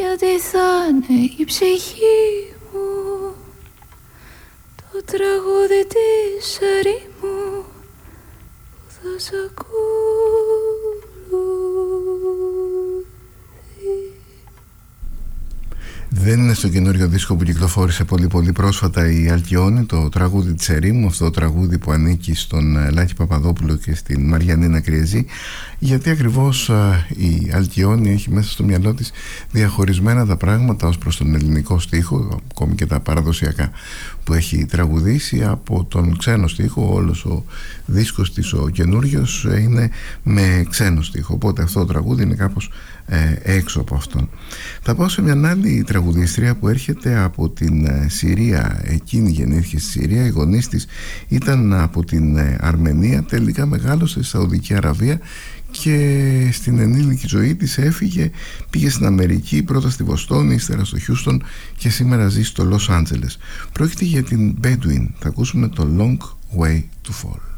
γιατί θα είναι η ψυχή μου το τραγούδι της ερήμου που θα σ' ακολουθεί. Δεν είναι στο καινούριο δίσκο που κυκλοφόρησε πολύ πρόσφατα η Αλκιόνη, το τραγούδι της ερήμου, αυτό το τραγούδι που ανήκει στον Λάκη Παπαδόπουλο και στην Μαριανίνα Κριεζή, γιατί ακριβώς η Αλκιόνη έχει μέσα στο μυαλό της διαχωρισμένα τα πράγματα ως προς τον ελληνικό στίχο, ακόμη και τα παραδοσιακά που έχει τραγουδήσει, από τον ξένο στίχο. Όλος ο δίσκος της, ο καινούριος, είναι με ξένο στίχο, οπότε αυτό το τραγούδι είναι κάπως έξω από αυτόν. Θα πάω σε μια άλλη τραγουδίστρια που έρχεται από την Συρία. Εκείνη γεννήθηκε στη Συρία, οι γονείς της ήταν από την Αρμενία, τελικά μεγάλωσε στη Σαουδική Αραβία και στην ενήλικη ζωή της έφυγε, πήγε στην Αμερική, πρώτα στη Βοστόνη, ύστερα στο Χιούστον και σήμερα ζει στο Λος Άντζελες. Πρόκειται για την Bedouin. Θα ακούσουμε το Long Way to Fall.